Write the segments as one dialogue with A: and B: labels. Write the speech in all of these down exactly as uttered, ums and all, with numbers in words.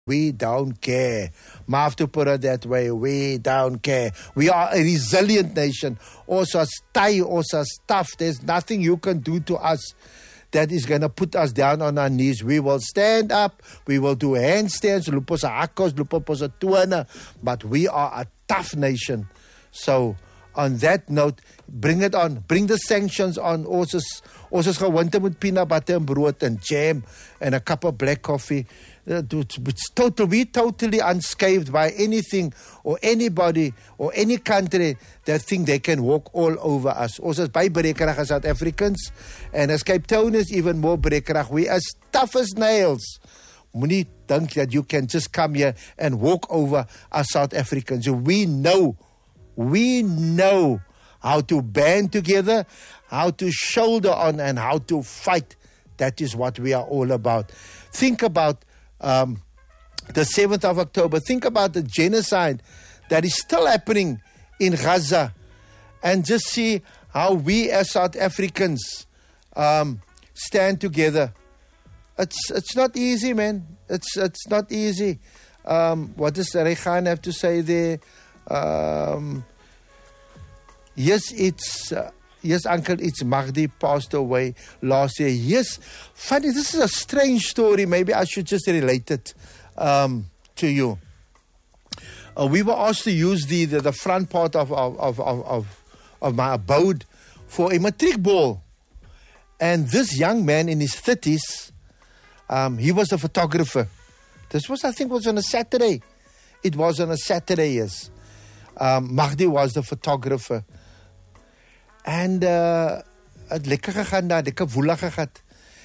A: We don't care. I have to put it that way. We don't care. We are a resilient nation. Also, stay, also tough. There's nothing you can do to us that is going to put us down on our knees. We will stand up. We will do handstands. But we are a tough nation. So, on that note, bring it on. Bring the sanctions on. Also, also gewinte met peanut butter and brood and jam and a cup of black coffee. Uh, it's total, we totally unscathed by anything or anybody or any country that think they can walk all over us. Also, by brekerig as South Africans, and as Cape Town is even more brekerig. We as tough as nails. Moenie think that you can just come here and walk over us South Africans. We know, we know how to band together, how to shoulder on, and how to fight. That is what we are all about. Think about Um, the seventh of October. Think about the genocide that is still happening in Gaza, and just see how we as South Africans um, stand together. It's it's not easy, man. It's it's not easy. Um, what does Rehan have to say there? Um, yes, it's... Uh, Yes, Uncle, it's Mahdi passed away last year. Yes, funny, this is a strange story. Maybe I should just relate it um, to you. Uh, we were asked to use the, the, the front part of, of, of, of, of my abode for a matric ball. And this young man in his thirties, um, he was a photographer. This was, I think, was on a Saturday. It was on a Saturday, yes. Um, Mahdi was the photographer. And uh, het lekker gegaan daar, lekker woelig gehad.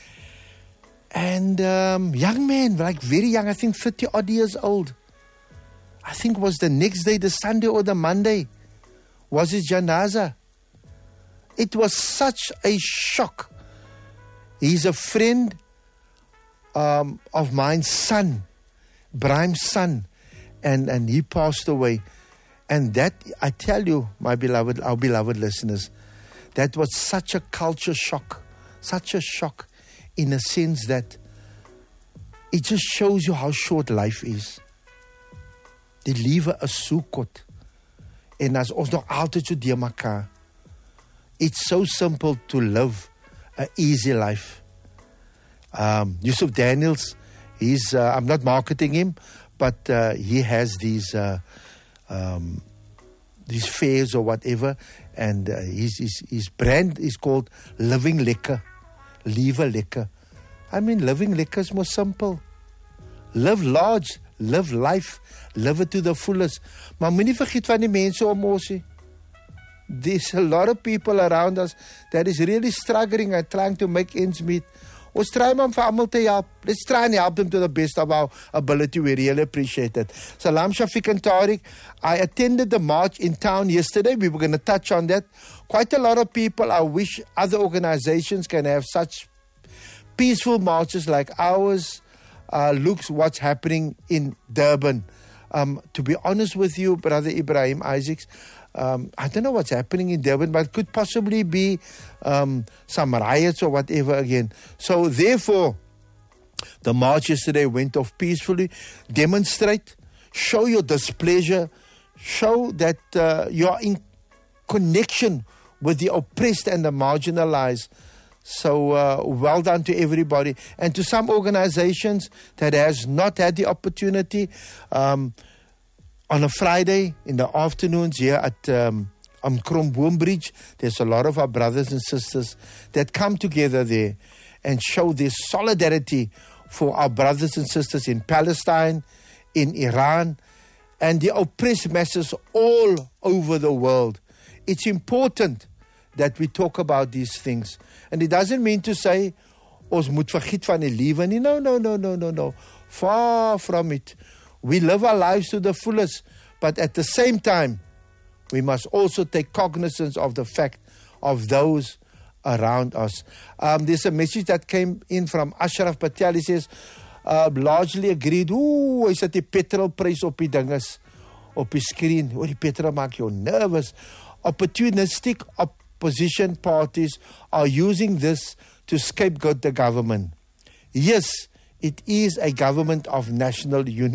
A: And um, young man, like very young, I think thirty odd years old. I think it was the next day, the Sunday or the Monday, was his janaza. It was such a shock. He's a friend um, of mine's son, Brian's son, and, and he passed away. And that, I tell you, my beloved, our beloved listeners, that was such a culture shock, such a shock in a sense that it just shows you how short life is. Die lewe is so kort. En as ons nog altyd so deur mekaar. It's so simple to live an easy life. Um, Yusuf Daniels, he's, uh, I'm not marketing him, but uh, he has these... Uh, um, these fairs or whatever, and uh, his, his, his brand is called Living Lekker. Lewe Lekker. I mean, living lekker is more simple. Live large, live life, live it to the fullest. Maar moenie vergeet van die mense om ons. There's a lot of people around us that is really struggling and trying to make ends meet. Ons try man vir almal te help. Let's try and help them to the best of our ability. We really appreciate it. Salam Shafiq and Tariq. I attended the march in town yesterday. We were going to touch on that. Quite a lot of people. I wish other organizations can have such peaceful marches like ours. Uh, look what's happening in Durban. Um, to be honest with you, Brother Ibrahim Isaacs, Um, I don't know what's happening in Durban, but it could possibly be um, some riots or whatever again. So therefore, the march yesterday went off peacefully. Demonstrate, show your displeasure, show that uh, you are in connection with the oppressed and the marginalized. So uh, well done to everybody. And to some organizations that has not had the opportunity, um, on a Friday in the afternoons here at um, on Kromboombridge, there's a lot of our brothers and sisters that come together there and show their solidarity for our brothers and sisters in Palestine, in Iran, and the oppressed masses all over the world. It's important that we talk about these things. And it doesn't mean to say, ons moet vergiet van die lewe nie. No, no, no, no, no, no. Far from it. We live our lives to the fullest, but at the same time, we must also take cognizance of the fact of those around us. Um, there's a message that came in from Ashraf Patel. He says, uh, largely agreed. Ooh, hy sit die petrolprys op die dinges, op die screen. Oh, die petrol maak jou nervous. Opportunistic opposition parties are using this to scapegoat the government. Yes, it is a government of national unity.